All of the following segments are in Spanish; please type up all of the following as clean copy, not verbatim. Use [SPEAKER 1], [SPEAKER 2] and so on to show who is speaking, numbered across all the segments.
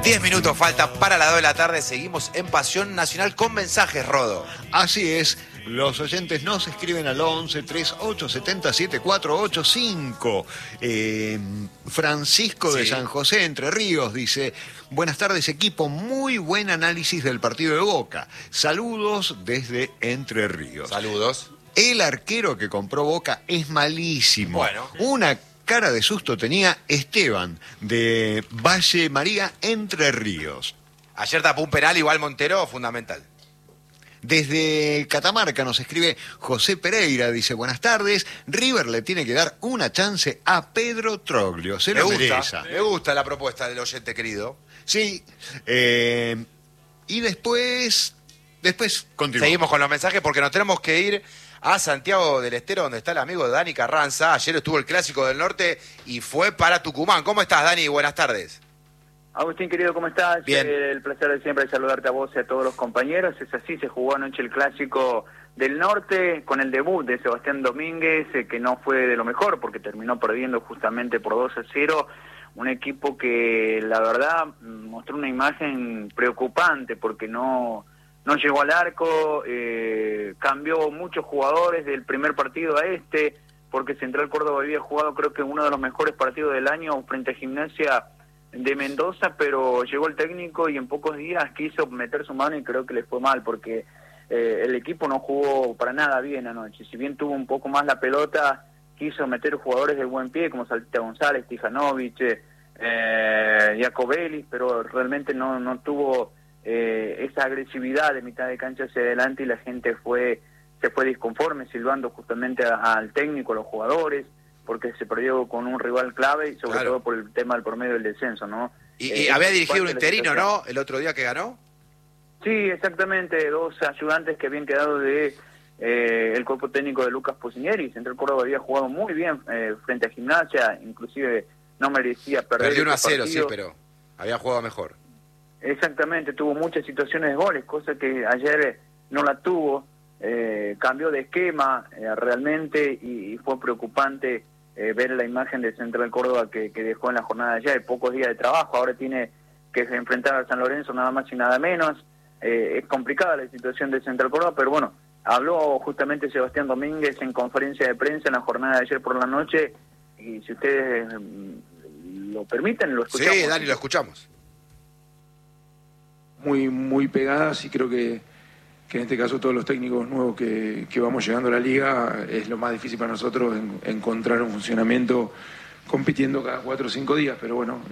[SPEAKER 1] 10 minutos falta para las 2 de la tarde. Seguimos en Pasión Nacional con mensajes, Rodo.
[SPEAKER 2] Así es. Los oyentes nos escriben al 11 3870 7485. Francisco de San José, Entre Ríos, dice: buenas tardes, equipo, muy buen análisis del partido de Boca. Saludos desde Entre Ríos.
[SPEAKER 1] Saludos.
[SPEAKER 2] El arquero que compró Boca es malísimo.
[SPEAKER 1] Bueno.
[SPEAKER 2] Una cara de susto tenía Esteban, de Valle María, Entre Ríos.
[SPEAKER 1] Ayer tapó un penal, igual Montero, fundamental.
[SPEAKER 2] Desde Catamarca nos escribe José Pereira, dice: buenas tardes, River le tiene que dar una chance a Pedro Troglio, se lo merece.
[SPEAKER 1] Me gusta la propuesta del oyente querido.
[SPEAKER 2] Sí, y después continuamos.
[SPEAKER 1] Seguimos con los mensajes porque nos tenemos que ir a Santiago del Estero, donde está el amigo Dani Carranza. Ayer estuvo el Clásico del Norte y fue para Tucumán. ¿Cómo estás, Dani? Buenas tardes.
[SPEAKER 3] Agustín, querido, ¿cómo estás?
[SPEAKER 1] Bien.
[SPEAKER 3] El placer de siempre saludarte a vos y a todos los compañeros. Es así, se jugó anoche el Clásico del Norte con el debut de Sebastián Domínguez, que no fue de lo mejor porque terminó perdiendo justamente por 2-0. Un equipo que, la verdad, mostró una imagen preocupante porque no llegó al arco, cambió muchos jugadores del primer partido a este, porque Central Córdoba había jugado, creo que uno de los mejores partidos del año frente a Gimnasia de Mendoza, pero llegó el técnico y en pocos días quiso meter su mano y creo que le fue mal porque el equipo no jugó para nada bien anoche. Si bien tuvo un poco más la pelota, quiso meter jugadores de buen pie como Saltita González, Tijanovic, Jacobelli, pero realmente no tuvo esa agresividad de mitad de cancha hacia adelante y la gente se fue disconforme, silbando justamente al técnico, a los jugadores, porque se perdió con un rival clave y sobre todo por el tema del promedio del descenso, ¿no?
[SPEAKER 1] Y había dirigido un interino, ¿no? El otro día que ganó.
[SPEAKER 3] Sí, exactamente, dos ayudantes que habían quedado de el cuerpo técnico de Lucas Pusineri. Central Córdoba había jugado muy bien frente a Gimnasia, inclusive no merecía perder.
[SPEAKER 1] Perdió 1-0, sí,
[SPEAKER 3] partido.
[SPEAKER 1] pero había jugado mejor.
[SPEAKER 3] Exactamente, tuvo muchas situaciones de goles, cosa que ayer no la tuvo. Cambió de esquema realmente y fue preocupante ver la imagen de Central Córdoba que dejó en la jornada de ayer, pocos días de trabajo, ahora tiene que enfrentar a San Lorenzo nada más y nada menos. Es complicada la situación de Central Córdoba, pero bueno, habló justamente Sebastián Domínguez en conferencia de prensa en la jornada de ayer por la noche, y si ustedes lo permiten, lo escuchamos.
[SPEAKER 1] Sí, Dani, lo escuchamos.
[SPEAKER 4] Muy pegadas, y creo que en este caso todos los técnicos nuevos que vamos llegando a la liga, es lo más difícil para nosotros encontrar un funcionamiento compitiendo cada 4 o 5 días, pero bueno,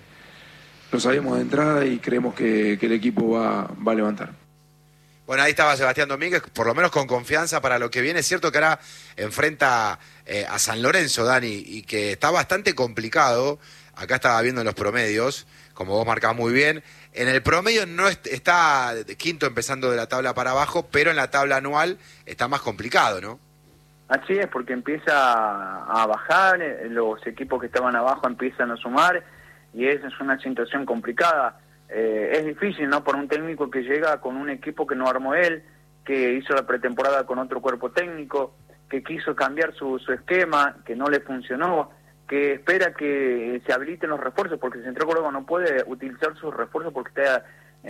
[SPEAKER 4] lo sabemos de entrada y creemos que el equipo va a levantar.
[SPEAKER 1] Bueno, ahí estaba Sebastián Domínguez, por lo menos con confianza para lo que viene. Es cierto que ahora enfrenta a San Lorenzo, Dani, y que está bastante complicado. Acá estaba viendo en los promedios, como vos marcás muy bien. En el promedio no está quinto empezando de la tabla para abajo, pero en la tabla anual está más complicado, ¿no?
[SPEAKER 3] Así es, porque empieza a bajar, los equipos que estaban abajo empiezan a sumar, y esa es una situación complicada. Es difícil, ¿no?, por un técnico que llega con un equipo que no armó él, que hizo la pretemporada con otro cuerpo técnico, que quiso cambiar su esquema, que no le funcionó, que espera que se habiliten los refuerzos, porque Central Córdoba no puede utilizar sus refuerzos porque está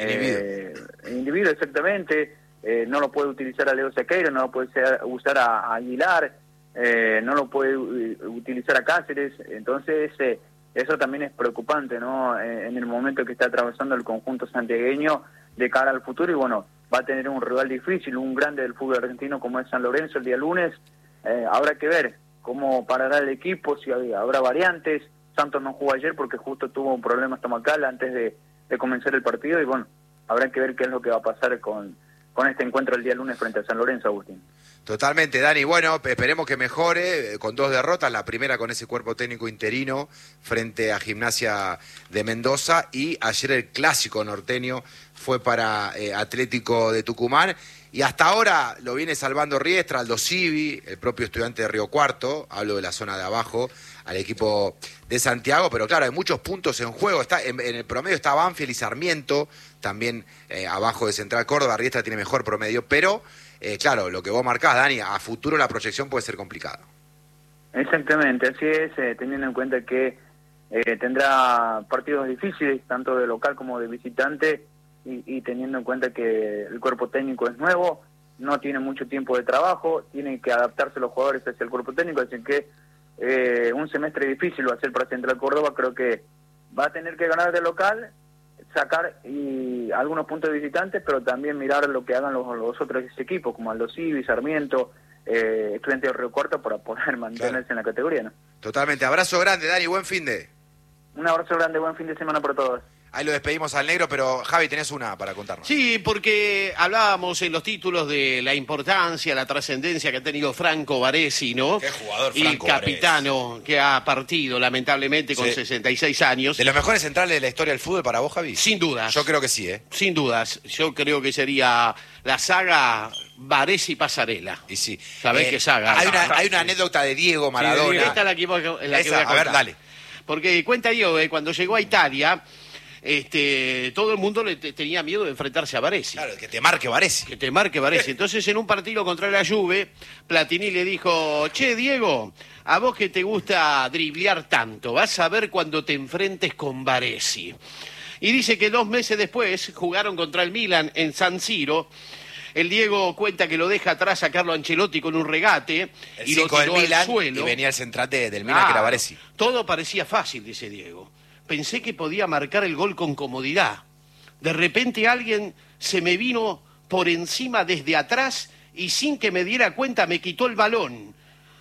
[SPEAKER 3] individuo, exactamente. No lo puede utilizar a Leo Sequeira, no lo puede usar a Aguilar, no lo puede utilizar a Cáceres. Entonces eso también es preocupante, ¿no?, en el momento que está atravesando el conjunto santiagueño de cara al futuro. Y bueno, va a tener un rival difícil, un grande del fútbol argentino como es San Lorenzo el día lunes. Habrá que ver cómo parará el equipo, si habrá variantes. Santos no jugó ayer porque justo tuvo un problema estomacal antes de comenzar el partido, y bueno, habrá que ver qué es lo que va a pasar con este encuentro el día lunes frente a San Lorenzo, Agustín.
[SPEAKER 1] Totalmente, Dani. Bueno, esperemos que mejore con 2 derrotas, la primera con ese cuerpo técnico interino frente a Gimnasia de Mendoza, y ayer el Clásico norteño fue para Atlético de Tucumán. Y hasta ahora lo viene salvando Riestra, Aldo Civi, el propio Estudiante de Río Cuarto, hablo de la zona de abajo, al equipo de Santiago, pero claro, hay muchos puntos en juego. Está en el promedio está Banfield y Sarmiento, también abajo de Central Córdoba. Riestra tiene mejor promedio, pero claro, lo que vos marcás, Dani, a futuro la proyección puede ser complicada.
[SPEAKER 3] Exactamente, así es, teniendo en cuenta que tendrá partidos difíciles, tanto de local como de visitante, y teniendo en cuenta que el cuerpo técnico es nuevo, no tiene mucho tiempo de trabajo, tienen que adaptarse los jugadores hacia el cuerpo técnico, así que un semestre difícil va a ser para Central Córdoba. Creo que va a tener que ganar de local, sacar algunos puntos de visitantes, pero también mirar lo que hagan los otros equipos, como Aldo Civi, Sarmiento, Estudiantes de Río Cuarto, para poder mantenerse en la categoría, ¿no?
[SPEAKER 1] Totalmente. Abrazo grande, Dani, buen fin de.
[SPEAKER 3] Un abrazo grande, buen fin de semana para todos.
[SPEAKER 1] Ahí lo despedimos al negro, pero Javi, tenés una para contarnos.
[SPEAKER 5] Sí, porque hablábamos en los títulos de la importancia, la trascendencia que ha tenido Franco Baresi, ¿no?
[SPEAKER 1] Qué jugador, Franco
[SPEAKER 5] y capitano
[SPEAKER 1] Baresi,
[SPEAKER 5] que ha partido lamentablemente con 66 años.
[SPEAKER 1] ¿De los mejores centrales de la historia del fútbol para vos, Javi?
[SPEAKER 5] Sin dudas.
[SPEAKER 1] Yo creo que sí, ¿eh?
[SPEAKER 5] Sin dudas. Yo creo que sería la saga Baresi Pasarela.
[SPEAKER 1] Y sí.
[SPEAKER 5] ¿Sabés qué saga?
[SPEAKER 1] Hay una anécdota de Diego Maradona.
[SPEAKER 5] Sí, esta es la que voy a contar.
[SPEAKER 1] A ver, dale.
[SPEAKER 5] Porque cuenta Diego, cuando llegó a Italia, todo el mundo tenía miedo de enfrentarse a Baresi.
[SPEAKER 1] Claro, que te marque Baresi.
[SPEAKER 5] Que te marque Baresi. Entonces, en un partido contra la Juve, Platini le dijo: che, Diego, a vos que te gusta driblear tanto, vas a ver cuando te enfrentes con Baresi. Y dice que 2 meses después jugaron contra el Milan en San Siro. El Diego cuenta que lo deja atrás a Carlo Ancelotti con un regate y lo tiró al suelo.
[SPEAKER 1] Y venía el central del Milan, que era Baresi.
[SPEAKER 5] Todo parecía fácil, dice Diego. Pensé que podía marcar el gol con comodidad. De repente alguien se me vino por encima desde atrás y sin que me diera cuenta me quitó el balón.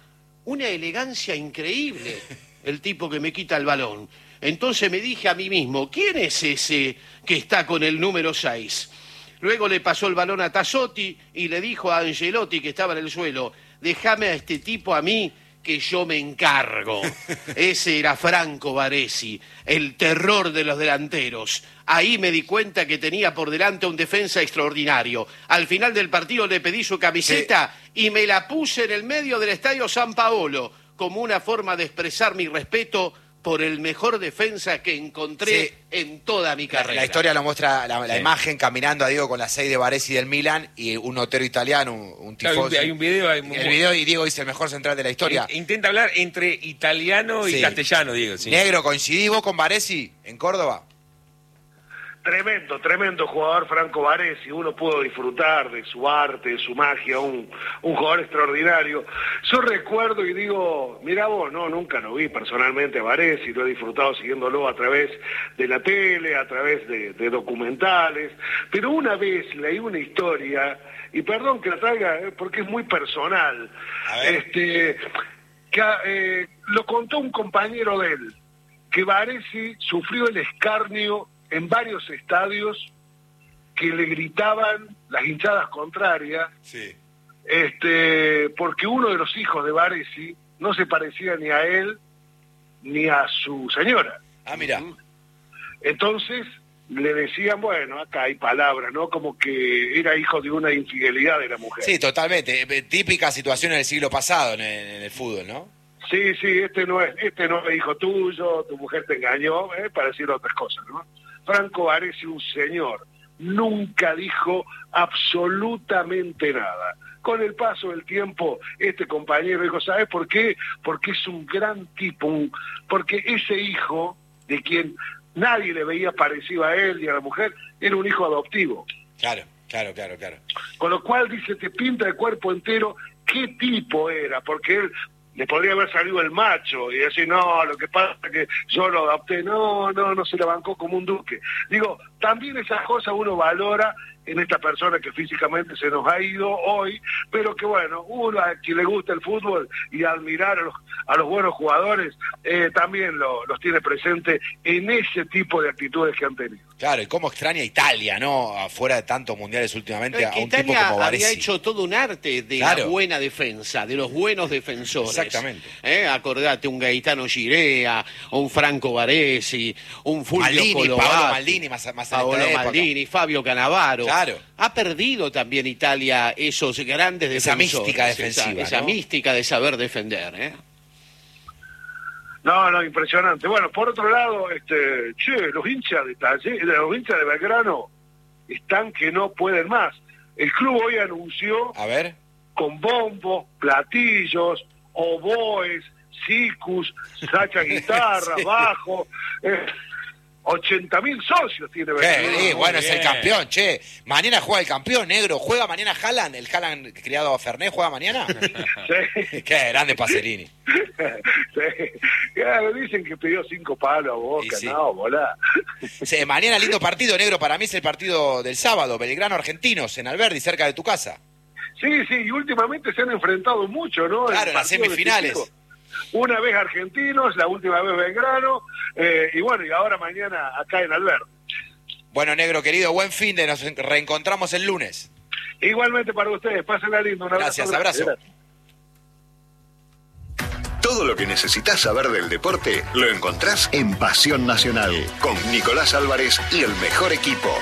[SPEAKER 5] Una elegancia increíble, el tipo que me quita el balón. Entonces me dije a mí mismo: ¿quién es ese que está con el número 6? Luego le pasó el balón a Tassotti y le dijo a Ancelotti, que estaba en el suelo: déjame a este tipo a mí, que yo me encargo. Ese era Franco Baresi, el terror de los delanteros. Ahí me di cuenta que tenía por delante un defensa extraordinario. Al final del partido le pedí su camiseta y me la puse en el medio del Estadio San Paolo, como una forma de expresar mi respeto por el mejor defensa que encontré en toda mi carrera.
[SPEAKER 1] La historia lo muestra la imagen caminando a Diego con la 6 de Baresi del Milan y un notero italiano, un tifoso.
[SPEAKER 6] Claro, hay un video.
[SPEAKER 1] El video, y Diego dice: el mejor central de la historia.
[SPEAKER 6] Intenta hablar entre italiano y castellano, Diego. Sí.
[SPEAKER 1] Negro, ¿coincidís vos con Baresi en Córdoba?
[SPEAKER 7] Tremendo jugador Franco Baresi. Uno pudo disfrutar de su arte, de su magia, un jugador extraordinario. Yo recuerdo y digo, mira vos, no, nunca lo vi personalmente a Baresi, lo he disfrutado siguiéndolo a través de la tele, a través de documentales, pero una vez leí una historia, y perdón que la traiga porque es muy personal, lo contó un compañero de él, que Baresi sufrió el escarnio en varios estadios, que le gritaban las hinchadas contrarias, porque uno de los hijos de Baresi no se parecía ni a él ni a su señora.
[SPEAKER 1] Ah, mira.
[SPEAKER 7] Entonces le decían, bueno, acá hay palabras, ¿no? Como que era hijo de una infidelidad de la mujer.
[SPEAKER 1] Sí, totalmente. Típica situación del siglo pasado en el fútbol, ¿no?
[SPEAKER 7] Sí, este no es hijo tuyo, tu mujer te engañó, para decir otras cosas, ¿no? Franco Baresi, un señor, nunca dijo absolutamente nada. Con el paso del tiempo, este compañero dijo, ¿sabes por qué? Porque es un gran tipo, porque ese hijo, de quien nadie le veía parecido a él y a la mujer, era un hijo adoptivo.
[SPEAKER 1] Claro.
[SPEAKER 7] Con lo cual, dice, te pinta de cuerpo entero qué tipo era, porque él le podría haber salido el macho y decir, no, lo que pasa es que yo lo adopté, no se la bancó como un duque. Digo, también esas cosas uno valora en esta persona que físicamente se nos ha ido hoy, pero que bueno, uno a quien le gusta el fútbol y admirar a los buenos jugadores, también los tiene presente en ese tipo de actitudes que han tenido.
[SPEAKER 1] Claro, y cómo extraña Italia, ¿no? Afuera de tantos mundiales últimamente, a un
[SPEAKER 5] Italia
[SPEAKER 1] tipo como Baresi.
[SPEAKER 5] había hecho todo un arte de la buena defensa, de los buenos defensores.
[SPEAKER 1] Exactamente.
[SPEAKER 5] Acordate, un Gaetano Girea, un Franco Baresi, un Fulvio
[SPEAKER 1] Maldini,
[SPEAKER 5] Colovati,
[SPEAKER 1] Paolo Maldini, más en
[SPEAKER 5] Paolo
[SPEAKER 1] esta época.
[SPEAKER 5] Maldini, Fabio Cannavaro.
[SPEAKER 1] Claro.
[SPEAKER 5] Ha perdido también Italia esos grandes defensores.
[SPEAKER 1] Esa mística defensiva,
[SPEAKER 5] esa
[SPEAKER 1] ¿no?
[SPEAKER 5] mística de saber defender,
[SPEAKER 7] No, impresionante. Bueno, por otro lado, los hinchas los hinchas de Belgrano están que no pueden más. El club hoy anunció,
[SPEAKER 1] a ver,
[SPEAKER 7] con bombos, platillos, oboes, Sicus, Sacha guitarra, bajo, 80.000 socios tiene Belgrano.
[SPEAKER 1] Bueno, es el campeón, che. Mañana juega el campeón, negro. ¿Juega mañana Haaland? ¿El Haaland criado a Fernet juega mañana?
[SPEAKER 7] Sí.
[SPEAKER 1] Qué grande Pacerini.
[SPEAKER 7] Sí. Claro, dicen que pidió 5 palos a Boca,
[SPEAKER 1] sí.
[SPEAKER 7] No, volá.
[SPEAKER 1] Sí, mañana lindo partido, negro. Para mí es el partido del sábado. Belgrano Argentinos en Alberdi, cerca de tu casa.
[SPEAKER 7] Sí, y últimamente se han enfrentado mucho, ¿no?
[SPEAKER 1] Claro, en las semifinales.
[SPEAKER 7] Una vez Argentinos, la última vez Belgrano, y bueno, y ahora mañana acá en Alberdi.
[SPEAKER 1] Bueno, negro querido, buen fin de, nos reencontramos el lunes.
[SPEAKER 7] Igualmente para ustedes, pásenla lindo, un abrazo.
[SPEAKER 1] Gracias, abrazo.
[SPEAKER 7] Gracias.
[SPEAKER 2] Todo lo que necesitas saber del deporte lo encontrás en Pasión Nacional, con Nicolás Álvarez y el mejor equipo.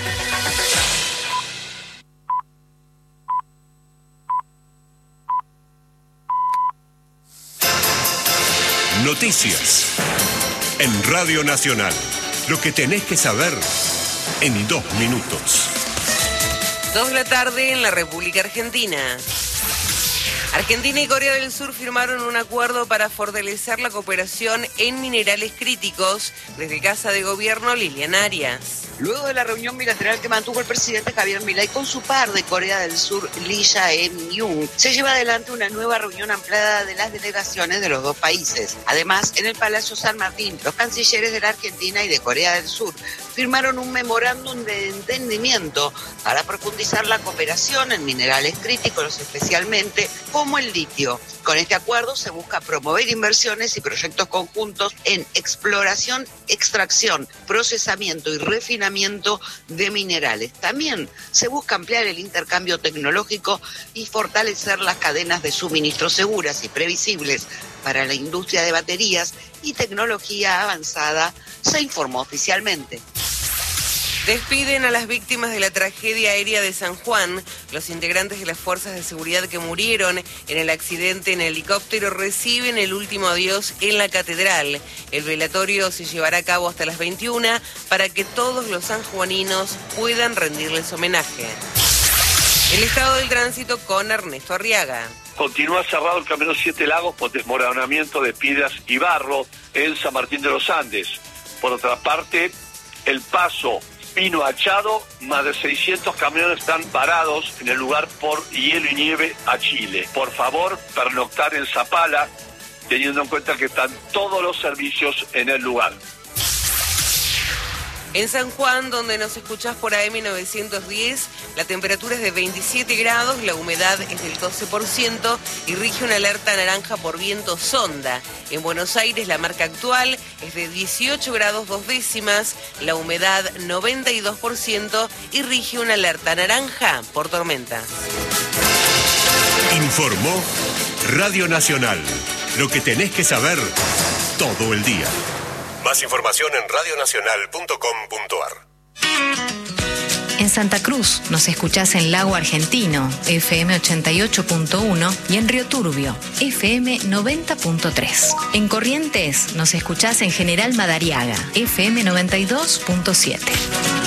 [SPEAKER 8] Noticias en Radio Nacional. Lo que tenés que saber en 2 minutos.
[SPEAKER 9] 2 de la tarde en la República Argentina. Argentina y Corea del Sur firmaron un acuerdo para fortalecer la cooperación en minerales críticos. Desde Casa de Gobierno, Lilian Arias.
[SPEAKER 10] Luego de la reunión bilateral que mantuvo el presidente Javier Milei con su par de Corea del Sur, Lee Jae-myung, se lleva adelante una nueva reunión ampliada de las delegaciones de los dos países. Además, en el Palacio San Martín, los cancilleres de la Argentina y de Corea del Sur firmaron un memorándum de entendimiento para profundizar la cooperación en minerales críticos, especialmente como el litio. Con este acuerdo se busca promover inversiones y proyectos conjuntos en exploración, extracción, procesamiento y refinamiento de minerales. También se busca ampliar el intercambio tecnológico y fortalecer las cadenas de suministro seguras y previsibles para la industria de baterías y tecnología avanzada, se informó oficialmente.
[SPEAKER 9] Despiden a las víctimas de la tragedia aérea de San Juan. Los integrantes de las fuerzas de seguridad que murieron en el accidente en helicóptero reciben el último adiós en la catedral. El velatorio se llevará a cabo hasta las 21 para que todos los sanjuaninos puedan rendirles homenaje. El estado del tránsito con Ernesto Arriaga.
[SPEAKER 11] Continúa cerrado el camino 7 Lagos por desmoronamiento de piedras y barro en San Martín de los Andes. Por otra parte, el paso Pino Achado, más de 600 camiones están parados en el lugar por hielo y nieve a Chile. Por favor, pernoctar en Zapala, teniendo en cuenta que están todos los servicios en el lugar.
[SPEAKER 9] En San Juan, donde nos escuchás por AM 910, la temperatura es de 27 grados, la humedad es del 12% y rige una alerta naranja por viento sonda. En Buenos Aires, la marca actual es de 18 grados 2 décimas, la humedad 92% y rige una alerta naranja por tormenta.
[SPEAKER 8] Informó Radio Nacional. Lo que tenés que saber todo el día. Más información en radionacional.com.ar.
[SPEAKER 12] En Santa Cruz nos escuchás en Lago Argentino, FM 88.1 y en Río Turbio, FM 90.3. En Corrientes nos escuchás en General Madariaga, FM 92.7.